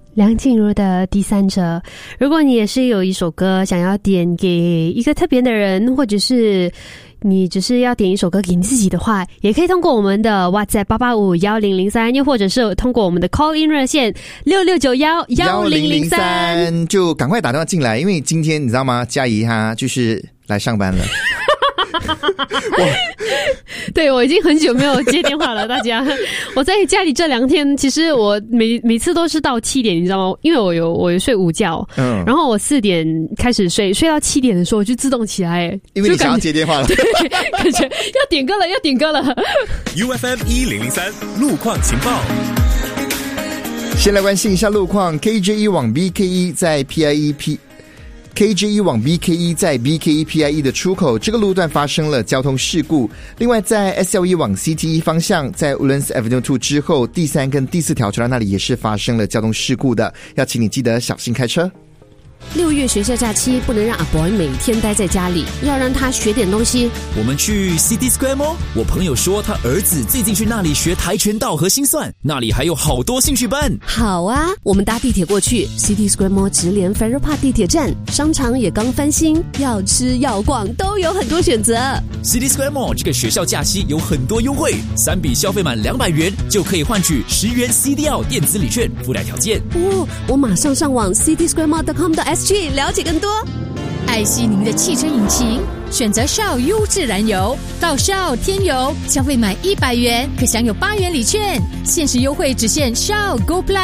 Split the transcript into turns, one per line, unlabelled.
梁静茹的第三者。如果你也是有一首歌想要点给一个特别的人，或者是你只是要点一首歌给你自己的话，也可以通过我们的 WhatsApp 8851003，又或者是通过我们的 Call In 热线66911003，
就赶快打电话进来，因为今天你知道吗？嘉怡她就是来上班了。
对，我已经很久没有接电话了，大家。我在家里这2天，其实我每次都是到7点，你知道吗？因为我有睡午觉，然后我4点开始睡到7点的时候我就自动起来，
因为你想要接电话了，
对，感觉要点歌了。
UFM 1003路况情报。
先来关心一下路况 ，KJ1 往 BK1 在 KJ1 往 BK1 在 BK1 PIE 的出口，这个路段发生了交通事故。另外，在 SL1 往 CT1 方向，在 Woodlands Avenue 2之后，第3跟第4条出来那里也是发生了交通事故的，要请你记得小心开车。
6月学校假期不能让阿 boy 每天待在家里，要让他学点东西。
我们去 City Square Mall， 我朋友说他儿子最近去那里学跆拳道和心算，那里还有好多兴趣班。
好啊，我们搭地铁过去 City Square Mall 直连 Farrer Park 地铁站，商场也刚翻新，要吃要逛都有很多选择。
City Square Mall 这个学校假期有很多优惠，3笔消费满200元就可以换取10元 CDL 电子礼券，附带条件。
我马上上网 citysquaremall.com.sg 了解更多。
爱惜您的汽车引擎，选择 Shell 优质燃油，到 Shell 添油，消费满100元可享有8元礼券，限时优惠只限 Shell Go Plus。